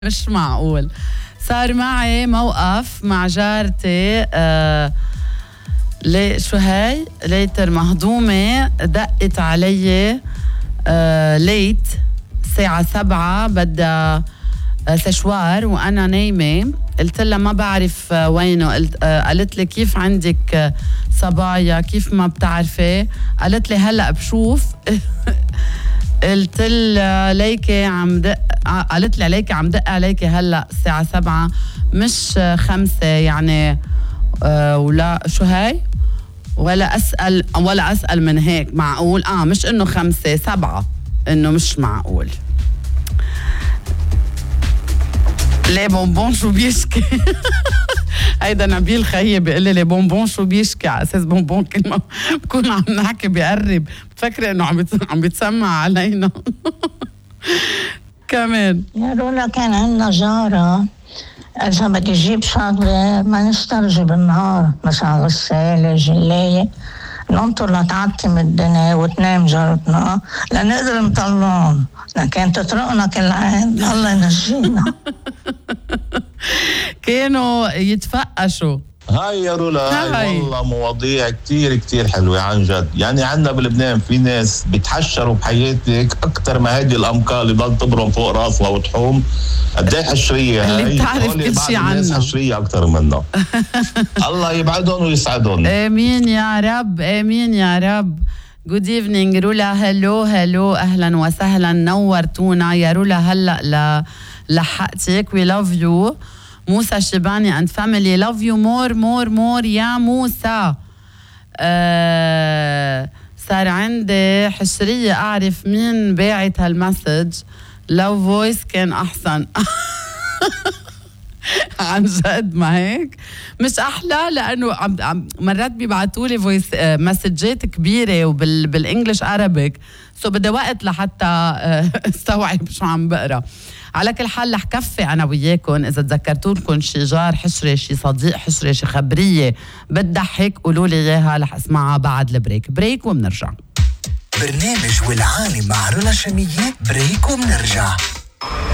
مش معقول. صار معي موقف مع جارتي شو هاي ليتر مهضومة دقت علي ليت الساعة 7 بدها سشوار وأنا نايمة. قلت لها ما بعرف وينه. قالت لي كيف عندك صبايا كيف ما بتعرفي؟ قالت لي هلأ بشوف. قلت لها ليكي عم دق. قالت لي عليكي عم دق عليكي هلأ الساعة 7 مش 5 يعني ولا شو هاي ولا أسأل من هيك. معقول؟ مش إنه 5 7 إنه مش معقول. لي بونبون شو بيشكي. هيدا نبيل خيي بيقول لي بونبون شو بيشكي على اساس بونبون كلمه بكون عم نحكي بيقرب بتفكري انه عم بيتسمع علينا. كمان يا رولا كان عندنا جاره اذا بدي تجيب شغله ما نسترجي بالنهار مثلا غساله جلايه ننطر لتعتم الدنيا وتنام جارتنا لنقدر نطلعهم لكن تطرقنا كل عين. الله ينجينا. كانوا يتفقشوا. هاي يا رولا هاي والله مواضيع كتير حلوة عن جد. يعني عنا بلبنان في ناس بتحشروا بحياتك أكتر ما هيدي الأمكار اللي ضل تبرم فوق راسها وتحوم. قديه حشرية هاي اللي بتعرف كل شيء عنها. الناس حشرية أكتر منها. الله يبعدهم ويسعدهم. آمين يا رب آمين يا رب. Good evening رولا. هلو أهلا وسهلا نورتونا يا رولا. هلأ لحقتك. we love you. موسى شيباني and family love you more يا موسى. صار عندي حشرية أعرف مين باعت هالمسج. لو فويس كان أحسن. عن جد ما هيك مش أحلى لأنه مرات بيبعتولي فويس مسجات كبيرة وبالإنجليش عربيك بدي وقت لحتى استوعب شو عم بقرأ. على كل حال رح كفي أنا وياكم. إذا تذكرتولكم شي جار حشري شي صديق حشري شي خبرية بتضحك قولوا لي إياها رح أسمعها بعد البريك وبنرجع. برنامج والعالم مع رولا شمية. بريك وبنرجع.